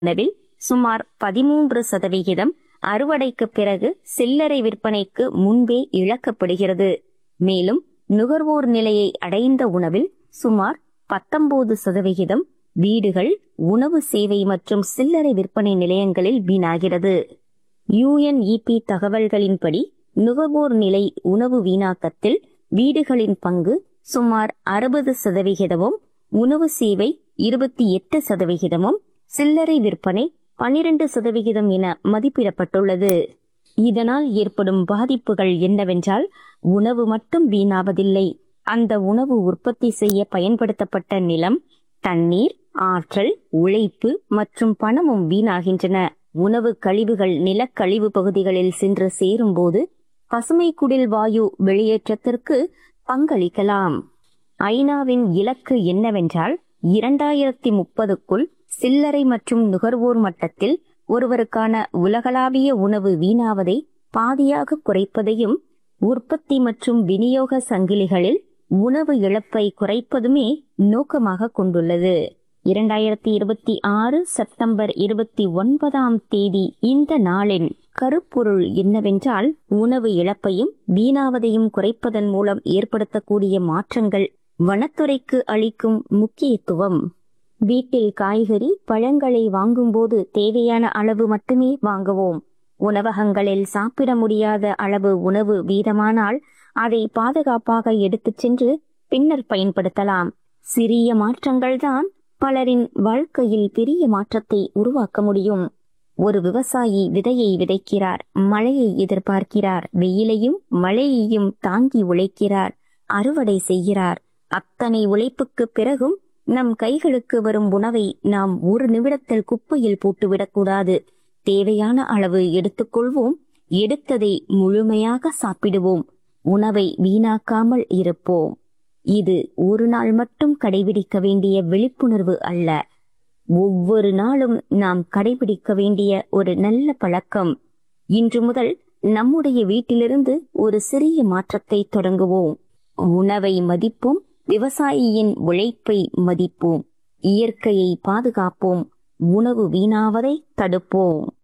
உணவில் சுமார் 13% அறுவடைக்கு பிறகு சில்லறை விற்பனைக்கு முன்பே இழக்கப்படுகிறது. மேலும் நுகர்வோர் நிலையை அடைந்த உணவில் சுமார் 19% வீடுகள், உணவு சேவை மற்றும் சில்லறை விற்பனை நிலையங்களில் வீணாகிறது. UNEP தகவல்களின்படி நுகர்வோர் நிலை உணவு வீணாக்கத்தில் வீடுகளின் பங்கு சுமார் 60%, உணவு சேவை 28%, சில்லறை விற்பனை 12% என மதிப்பிடப்பட்டுள்ளது. இதனால் ஏற்படும் பாதிப்புகள் என்னவென்றால், உணவு மட்டும் வீணாவதில்லை, அந்த உணவு உற்பத்தி செய்ய பயன்படுத்தப்பட்ட நிலம், தண்ணீர், ஆற்றல், உழைப்பு மற்றும் பணமும் வீணாகின்றன. உணவு கழிவுகள் நிலக்கழிவு பகுதிகளில் சென்று சேரும்போது பசுமை குடில் வாயு வெளியேற்றத்திற்கு பங்களிக்கலாம். ஐநாவின் இலக்கு என்னவென்றால், 2030க்குள் சில்லறை மற்றும் நுகர்வோர் மட்டத்தில் ஒருவருக்கான உலகளாவிய உணவு வீணாவதை பாதியாக குறைப்பதையும், உற்பத்தி மற்றும் விநியோக சங்கிலிகளில் உணவு இழப்பை குறைப்பதுமே நோக்கமாக கொண்டுள்ளது. 2026 செப்டம்பர் 29 இந்த நாளின் கருப்பொருள் என்னவென்றால், உணவு இழப்பையும் வீணாவதையும் குறைப்பதன் மூலம் ஏற்படுத்தக்கூடிய மாற்றங்கள் வனத்துறைக்கு அளிக்கும் முக்கியத்துவம். வீட்டில் காய்கறி, பழங்களை வாங்கும்போது தேவையான அளவு மட்டுமே வாங்குவோம். உணவகங்களில் சாப்பிட முடியாத அளவு உணவு வீதமானால் அதை பாதுகாப்பாக எடுத்துச் சென்று பின்னர் பயன்படுத்தலாம். சிறிய மாற்றங்கள்தான் பலரின் வாழ்க்கையில் பெரிய மாற்றத்தை உருவாக்க முடியும். ஒரு விவசாயி விதையை விதைக்கிறார், மழையை எதிர்பார்க்கிறார், வெயிலையும் மழையையும் தாங்கி உழைக்கிறார், அறுவடை செய்கிறார். அத்தனை உழைப்புக்கு பிறகும் நம் கைகளுக்கு வரும் உணவை நாம் ஒரு நிமிடத்தில் குப்பையில் போட்டுவிடக்கூடாது. தேவையான அளவு எடுத்துக்கொள்வோம், எடுத்ததை முழுமையாக சாப்பிடுவோம், உணவை வீணாக்காமல் இருப்போம். இது ஒரு நாள் மட்டும் கடைபிடிக்க வேண்டிய விழிப்புணர்வு அல்ல, ஒவ்வொரு நாளும் நாம் கடைபிடிக்க வேண்டிய ஒரு நல்ல பழக்கம். இன்று முதல் நம்முடைய வீட்டிலிருந்து ஒரு சிறிய மாற்றத்தை தொடங்குவோம். உணவை மதிப்போம், விவசாயியின் உழைப்பை மதிப்போம், இயற்கையை பாதுகாப்போம், உணவு வீணாவதை தடுப்போம்.